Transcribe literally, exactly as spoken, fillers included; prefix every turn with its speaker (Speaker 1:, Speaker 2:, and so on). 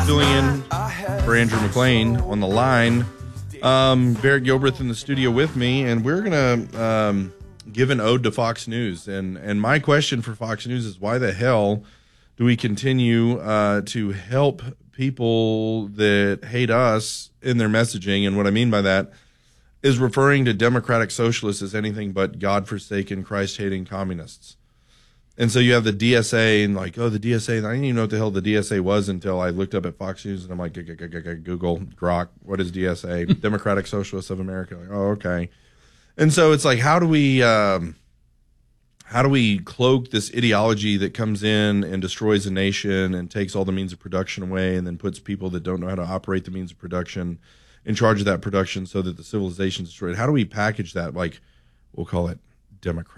Speaker 1: filling in for Andrew McLean on the line. Um, Barrett Gilbreth in the studio with me, and we're going to um, give an ode to Fox News. And, and my question for Fox News is, why the hell do we continue uh, to help people that hate us in their messaging? And what I mean by that is referring to democratic socialists as anything but God-forsaken, Christ-hating communists. And so you have the D S A and like, oh, the D S A. I didn't even know what the hell the D S A was until I looked up at Fox News, and I'm like, Google, Grok, what is D S A? Democratic Socialists of America. Like, oh, okay. And so it's like, how do we um, how do we cloak this ideology that comes in and destroys a nation and takes all the means of production away and then puts people that don't know how to operate the means of production in charge of that production so that the civilization is destroyed? How do we package that? Like, we'll call it democratic.